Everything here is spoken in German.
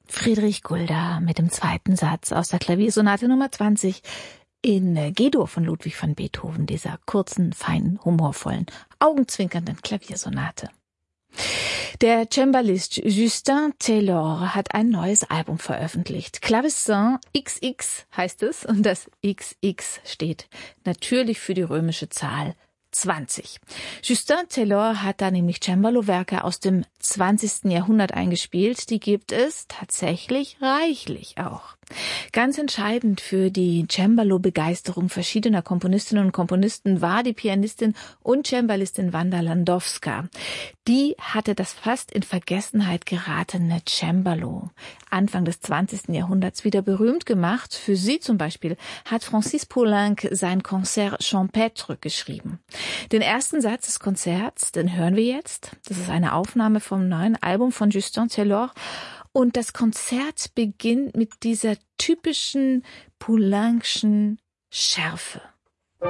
Friedrich Gulda mit dem zweiten Satz aus der Klaviersonate Nummer 20 in G-Dur von Ludwig van Beethoven, dieser kurzen, feinen, humorvollen, augenzwinkernden Klaviersonate. Der Cembalist Justin Taylor hat ein neues Album veröffentlicht. Clavecin XX heißt es, und das XX steht natürlich für die römische Zahl 20. Justin Taylor hat da nämlich Cembalo-Werke aus dem 20. Jahrhundert eingespielt. Die gibt es tatsächlich reichlich auch. Ganz entscheidend für die Cembalo-Begeisterung verschiedener Komponistinnen und Komponisten war die Pianistin und Cembalistin Wanda Landowska. Die hatte das fast in Vergessenheit geratene Cembalo Anfang des 20. Jahrhunderts wieder berühmt gemacht. Für sie zum Beispiel hat Francis Poulenc sein Concert Champêtre geschrieben. Den ersten Satz des Konzerts, den hören wir jetzt. Das ist eine Aufnahme vom neuen Album von Justin Taylor. Und das Konzert beginnt mit dieser typischen Poulenc'schen Schärfe.